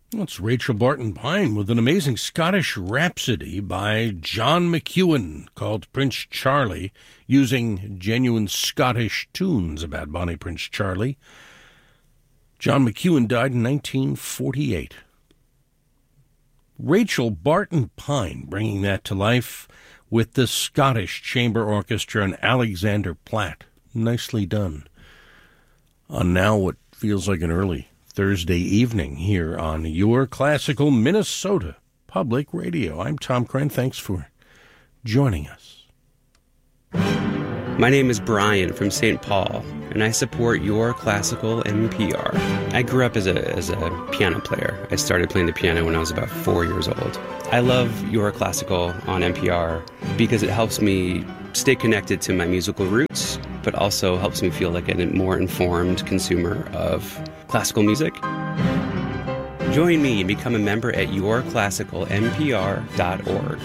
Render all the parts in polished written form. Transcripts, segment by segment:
It's Rachel Barton Pine with an amazing Scottish rhapsody by John McEuen called Prince Charlie, using genuine Scottish tunes about Bonnie Prince Charlie. John McEuen died in 1948. Rachel Barton Pine bringing that to life with the Scottish Chamber Orchestra and Alexander Platt. Nicely done. On now what feels like an early Thursday evening here on Your Classical Minnesota Public Radio. I'm Tom Kren. Thanks for joining us. My name is Brian from St. Paul, and I support Your Classical NPR. I grew up as a piano player. I started playing the piano when I was about 4 years old. I love Your Classical on NPR because it helps me stay connected to my musical roots, but also helps me feel like a more informed consumer of classical music. Join me and become a member at yourclassicalnpr.org.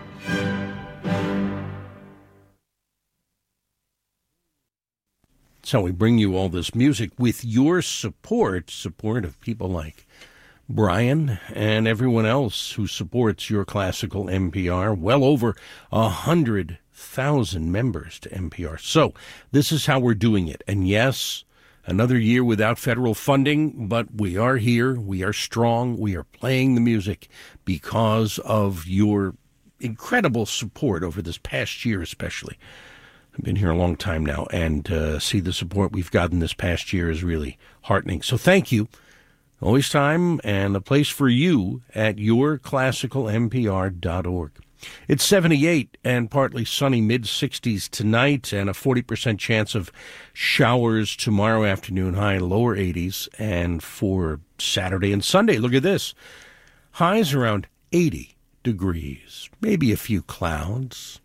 So we bring you all this music with your support of people like Brian and everyone else who supports Your Classical NPR. Well over 100,000 members to NPR. So this is how we're doing it. And yes, another year without federal funding, but we are here. We are strong. We are playing the music because of your incredible support over this past year especially. I've been here a long time now, and see the support we've gotten this past year is really heartening. So thank you. Always time and a place for you at yourclassicalnpr.org. It's 78 and partly sunny, mid-60s tonight, and a 40% chance of showers tomorrow afternoon, high lower 80s. And for Saturday and Sunday, look at this. Highs around 80 degrees, maybe a few clouds.